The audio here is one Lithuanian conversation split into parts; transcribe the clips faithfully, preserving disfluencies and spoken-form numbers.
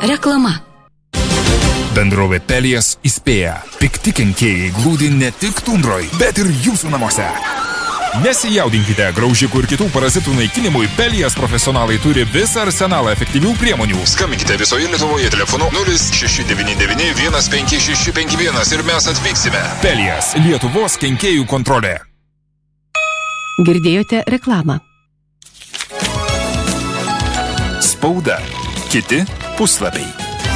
Reklama. Bendrovė Pelijas įspėja. Pikti kenkėjai glūdi ne tik tundroj, bet ir jūsų namuose. Nesijaudinkite, graužikų ir kitų parazitų naikinimui Pelijas profesionalai turi visą arsenalą efektyvių priemonių. Skambinkite visoje Lietuvoje telefonu nulis šeši devyni devyni vienas penki šeši penki vienas ir mes atvyksime. Pelijas – Lietuvos kenkėjų kontrolė. Girdėjote reklamą. Spauda. Kiti puslapiai.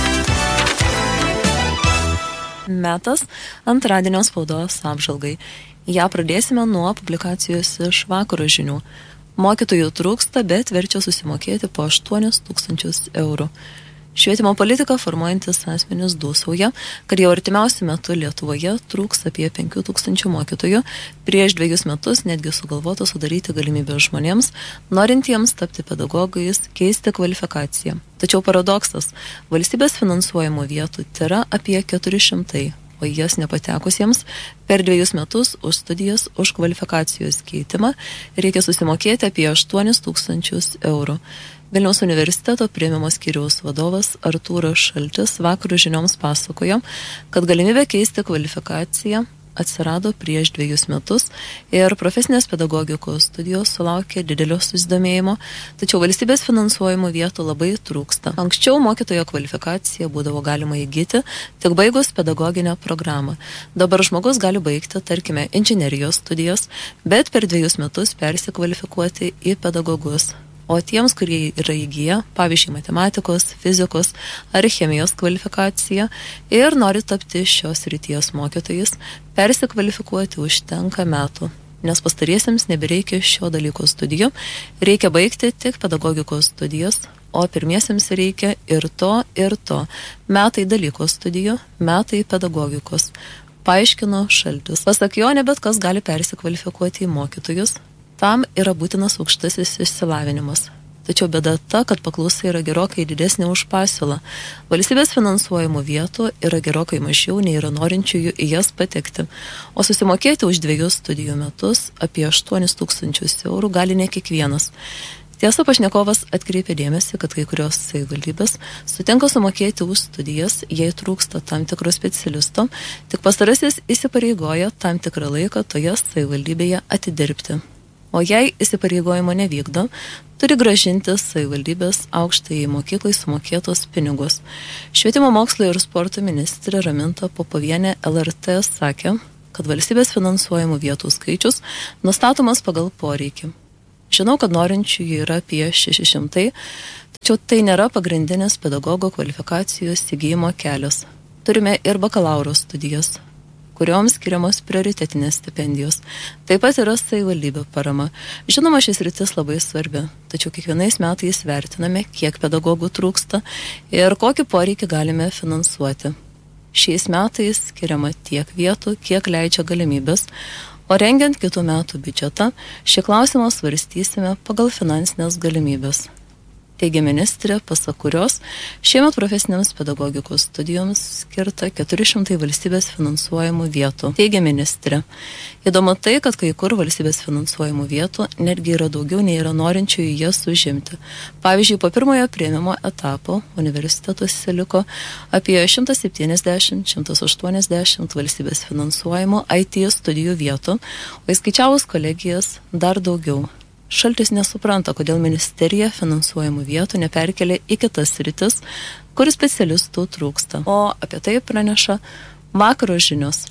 Metas antradienio spaudos apžvalgai. Ja pradėsime nuo publikacijos iš Vakaro žinių. Mokytojų trūksta, bet verčia susimokėti po aštuonis tūkstančius eurų. Švietimo politiką formuojantis asmenys dūsauja, kad jau artimiausiu metu Lietuvoje trūks apie penkių tūkstančių mokytojų. Prieš dviejus metus netgi sugalvota sudaryti galimybę žmonėms, norintiems tapti pedagogais, keisti kvalifikaciją. Tačiau paradoksas, valstybės finansuojamų vietų tėra apie keturi šimtai. O jas nepatekusiems per dviejus metus už studijas, už kvalifikacijos keitimą reikia susimokėti apie aštuonis tūkstančius eurų. Vilniaus universiteto priėmimo skyriaus vadovas Artūras Šaltis Vakaro žinioms pasakojo, kad galimybė keisti kvalifikaciją atsirado prieš dviejus metus ir profesinės pedagogikos studijos sulaukė didelio susidomėjimo, tačiau valstybės finansuojamų vietų labai trūksta. Anksčiau mokytojo kvalifikaciją būdavo galima įgyti tik baigus pedagoginę programą. Dabar žmogus gali baigti, tarkime, inžinerijos studijas, bet per dviejus metus persikvalifikuoti į pedagogus. O tiems, kurie yra įgyję, pavyzdžiui, matematikos, fizikos ar chemijos kvalifikaciją ir nori tapti šios srities mokytojais, persikvalifikuoti užtenka metų, nes pastariesiems nebereikia šio dalyko studijų, reikia baigti tik pedagogikos studijas, o pirmiesiems reikia ir to, ir to. Metai dalyko studijų, metai pedagogikos. Paaiškino Šaltis. Pasak jo, ne bet kas gali persikvalifikuoti į mokytojus. Tam yra būtinas aukštasis išsilavinimas. Tačiau bėda ta, kad paklausa yra gerokai didesnė už pasiūlą. Valstybės finansuojamų vietų yra gerokai mažiau, nei yra norinčiųjų į jas patekti. O susimokėti už dviejus studijų metus apie aštuonis tūkstančius eurų gali ne kiekvienas. Tiesa, pašnekovas atkreipė dėmesį, kad kai kurios savivaldybės sutinka sumokėti už studijas, jei trūksta tam tikro specialisto, tik pastarasis įsipareigoja tam tikrą laiką toje savivaldybėje atidirbti. O jei įsipareigojimo nevykdo, turi gražinti savivaldybės aukštajai mokyklai sumokėtos pinigus. Švietimo mokslo ir sporto ministrė Raminta Popovienė L R T sakė, kad valstybės finansuojamų vietų skaičius nustatomas pagal poreikį. Žinau, kad norinčiųjų yra apie šeši šimtai, tačiau tai nėra pagrindinis pedagogo kvalifikacijos įgyjimo kelias. Turime ir bakalauro studijas, kurioms skiriamos prioritetinės stipendijos. Taip pat yra savivaldybių parama. Žinoma, šis rytis labai svarbi, tačiau kiekvienais metais vertiname, kiek pedagogų trūksta ir kokį poreikį galime finansuoti. Šiais metais skiriama tiek vietų, kiek leidžia galimybės, o rengiant kitų metų biudžetą, šį klausimą svarstysime pagal finansinės galimybės. Teigia ministrė, pasak kurios šiemet profesinėms pedagogikos studijoms skirta keturi šimtai valstybės finansuojamų vietų. Teigia ministrė. Įdomu tai, kad kai kur valstybės finansuojamų vietų netgi yra daugiau nei yra norinčiųjų jas užimti. Pavyzdžiui, po pirmojo priėmimo etapo universitetuose liko apie šimtas septyniasdešimt - šimtas aštuoniasdešimt valstybės finansuojamų I T studijų vietų, o įskaičiavus kolegijas dar daugiau. Šaltis nesupranta, kodėl ministerija finansuojamų vietų neperkelia į kitas sritis, kur specialistų trūksta. O apie tai praneša Vakaro žinios.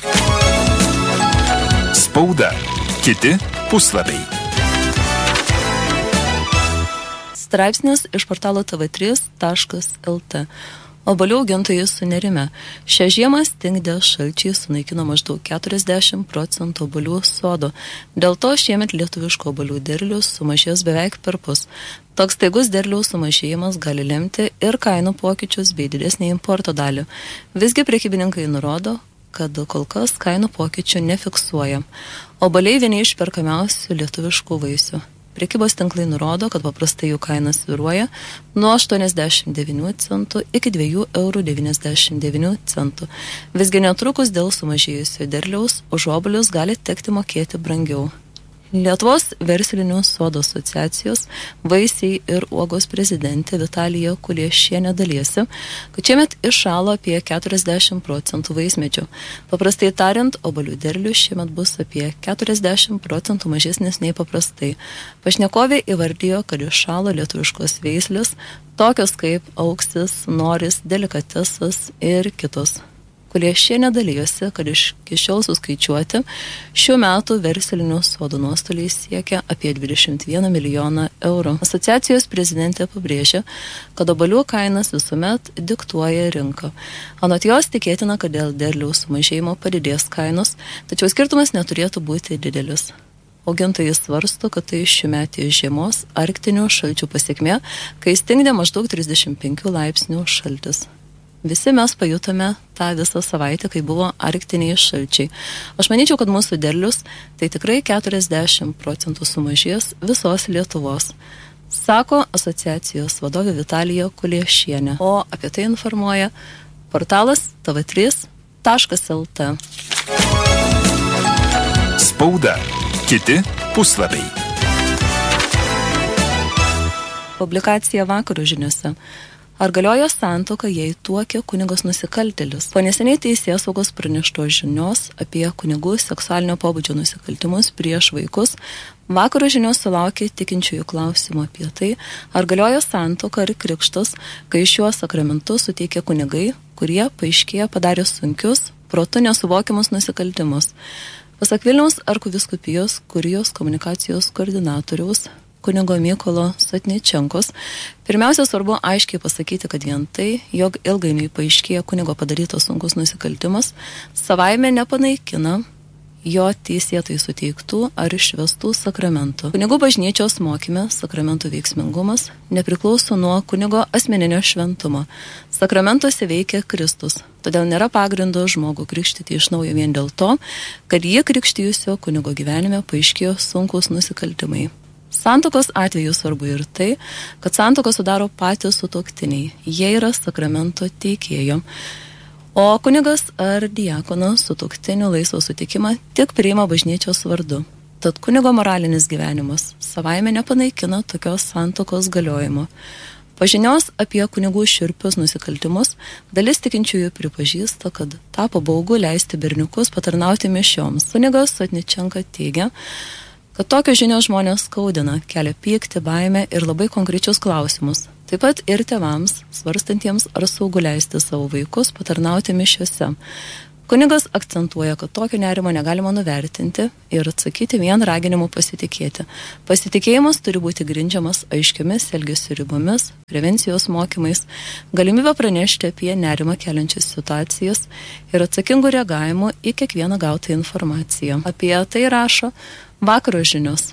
Spauda. Kiti puslapiai. Straipsnis iš portalo T V trys taškas L T. Obuolių augintojai sunerime. Šią žiemą stingdė šalčiai sunaikino maždaug keturiasdešimt procentų obuolių sodo. Dėl to šiemet lietuviško obuolių derlius sumažės beveik perpus. Toks staigus derliaus sumažėjimas gali lemti ir kainų pokyčius bei didesnį importo dalį. Visgi prekybininkai nurodo, kad kol kas kainų pokyčių nefiksuoja. Obuoliai vieni iš perkamiausių lietuviškų vaisių. Prekybos tinklai nurodo, kad paprastai jų kainas svyruoja nuo aštuoniasdešimt devynių centų iki dviejų eurų devyniasdešimt devynių centų. Visgi netrukus dėl sumažėjusio derliaus už obuolius gali tekti mokėti brangiau. Lietuvos verslinių sodų asociacijos vaisiai ir uogos prezidentė Vitalija Kuliešienė dalysi, kad šiemet iššalo apie keturiasdešimt procentų vaismedžių. Paprastai tariant, obuolių derlius šiemet bus apie keturiasdešimt procentų mažesnis nei paprastai. Pašnekovė įvardijo, kad iššalo lietuviškos veislės, tokios kaip auksis, noris, delikatesas ir kitos. Kuliešienė dalyjosi, kad iš šiol suskaičiuoti šių metų verslinių sodų nuostoliai siekia apie dvidešimt vieną milijoną eurų. Asociacijos prezidentė pabrėžė, kad obuolių kainas visuomet diktuoja rinka. Anot jos tikėtina, kad dėl derliaus sumažėjimo padidės kainos, tačiau skirtumas neturėtų būti didelis. Augintojai svarsto, kad tai šiųmetės žiemos arktinių šalčių pasiekmė, kai stingdė maždaug trisdešimt penkių laipsnių šaltis. Visi mes pajutome tą visą savaitę, kai buvo arktiniai šalčiai. Aš manyčiau, kad mūsų derlius tai tikrai keturiasdešimt procentų sumažės visos Lietuvos, sako asociacijos vadovė Vitalija Kuliešienė. O apie tai informuoja portalas T V trys taškas L T. Spauda. Kiti puslapiai. Publikacija Vakaro žiniose. Ar galioja santuoka, jei tuokia kunigas nusikaltėlis? Po neseniai teisėsaugos pranešto žinios apie kunigų seksualinio pobūdžio nusikaltimus prieš vaikus, Vakaro žinios sulaukė tikinčiųjų klausimų apie tai, ar galioja santuoka ar krikštas, kai šiuos sakramentus suteikia kunigai, kurie paaiškėja padarė sunkius, protu nesuvokiamus nusikaltimus. Pasak Vilniaus arkivyskupijos kurijos komunikacijos koordinatoriaus kunigo Mykolo Sotničenkos, pirmiausia svarbu aiškiai pasakyti, kad vien tai, jog ilgainiui paaiškėja kunigo padarytas sunkus nusikaltimas, savaime nepanaikina jo teisėtai suteiktų ar išvestų sakramentų. Kunigų bažnyčios mokyme sakramentų veiksmingumas nepriklauso nuo kunigo asmeninio šventumo. Sakramentuose veikia Kristus, todėl nėra pagrindo žmogų krikštyti iš naujo vien dėl to, kad jie krikštijusio kunigo gyvenime paaiškėjo sunkus nusikaltimai. Santuokos atveju svarbu ir tai, kad santuoką sudaro patys sutuoktiniai, jie yra sakramento teikėjo. O kunigas ar diakonas sutuoktinių laisvą sutikimą tik priima bažnyčios vardu. Tad kunigo moralinis gyvenimas savaime nepanaikina tokios santuokos galiojimo. Po žinios apie kunigų šiurpius nusikaltimus dalis tikinčiųjų pripažįsta, kad tapo baugu leisti berniukus patarnauti mišioms. Kunigas Sotničenka teigia, kad tokios žinios žmonės skaudina, kelia pyktį, baimę ir labai konkrečius klausimus. Taip pat ir tėvams, svarstantiems, ar saugu leisti savo vaikus patarnauti mišiose. Kunigas akcentuoja, kad tokio nerimo negalima nuvertinti ir atsakyti vien raginimu pasitikėti. Pasitikėjimas turi būti grindžiamas aiškiomis elgesio ribomis, prevencijos mokymais, galimybę pranešti apie nerimą keliančias situacijas ir atsakingų reagavimų į kiekvieną gautą informaciją. Apie tai rašo Vakaro žinios.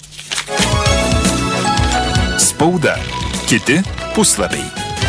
Spauda. Kiti puslapiai.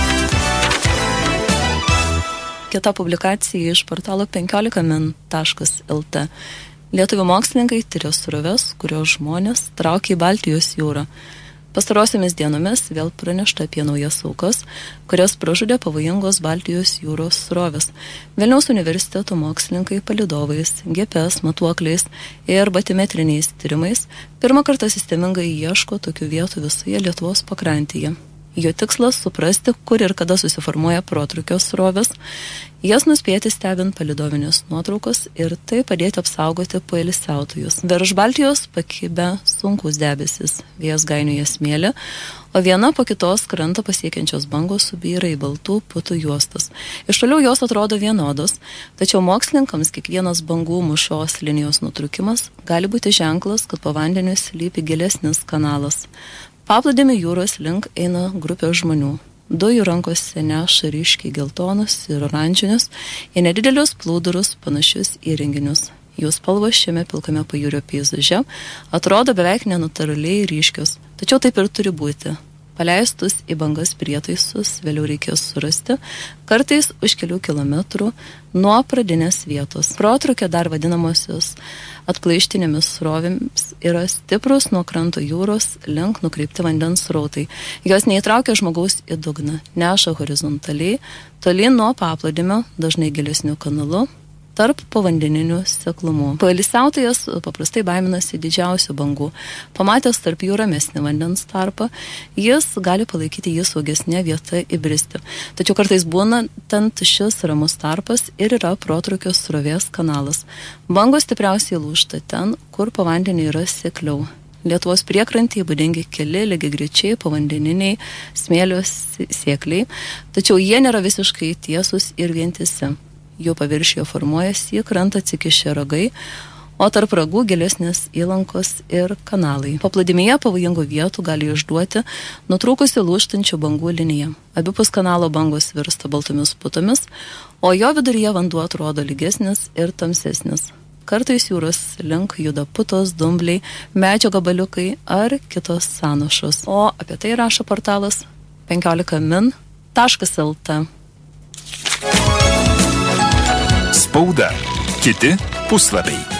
Kita publikacija iš portalo penkiolika min taškas L T. Lietuvių mokslininkai tyria sroves, kurios žmonės traukia į Baltijos jūrą. Pastarosiomis dienomis vėl pranešta apie naujas aukas, kurias pražudė pavojingos Baltijos jūros srovės. Vilniaus universiteto mokslininkai palydovais, G P S matuokliais ir batimetriniais tyrimais pirmą kartą sistemingai ieško tokių vietų visoje Lietuvos pakrantėje. Jo tikslas suprasti, kur ir kada susiformuoja protrūkio srovės, jas nuspėti stebint palydovinės nuotraukos ir tai padėti apsaugoti poilsiautojus. Virš Baltijos pakibę sunkus debesis, vėjas gainioja smėlį, o viena po kitos krantą pasiekiančios bangos subyra į baltų putų juostas. Iš toliau jos atrodo vienodos, tačiau mokslininkams kiekvienas bangų mušos linijos nutrūkimas gali būti ženklas, kad po vandeniu slypi gilesnis kanalas. Paplūdimio jūros link eina grupė žmonių. Du jų rankose neša ryškiai geltonus ir oranžinius, į nedidelius plūdurus panašius įrenginius. Jų spalvos šiame pilkame pajūrio peizaže atrodo beveik nenatūraliai ryškios, tačiau taip ir turi būti. Paleistus į bangas prietaisus vėliau reikės surasti, kartais už kelių kilometrų nuo pradinės vietos. Protrūkio dar vadinamosios atplaištinėmis srovėmis yra stiprus nuo kranto jūros link nukreipti vandens srautai. Jos neįtraukia žmogaus į dugną, neša horizontaliai, tolyn nuo paplūdimio, dažnai gilesniu kanalu, tarp povandeninių seklumų. Poilsiautojas paprastai baiminasi didžiausių bangų. Pamatęs tarp jų ramesnį vandens tarpą, jis gali palaikyti jį saugesnė vieta įbristi. Tačiau kartais būna ten šis ramus tarpas ir yra protrūkio srovės kanalas. Bangos stipriausiai lūžta ten, kur povandenį yra sekliau. Lietuvos priekrantėje būdingi keli lygiagrečiai povandeniniai smėlio sėkliai, tačiau jie nėra visiškai tiesus ir vientisi. Jų paviršiuje formuojasi į krantą atsikišę ragai, o tarp ragų gilesnės įlankos ir kanalai. Paplūdimyje pavojingų vietų gali išduoti nutrūkusi lūžtančių bangų linija. Abipus kanalo bangos virsta baltomis putomis, o jo viduryje vanduo atrodo lygesnis ir tamsesnis. Kartais jūros link juda putos, dumbliai, medžio gabaliukai ar kitos sąnašos. O apie tai rašo portalas penkiolika min taškas el t. Spauda. Kiti puslapiai.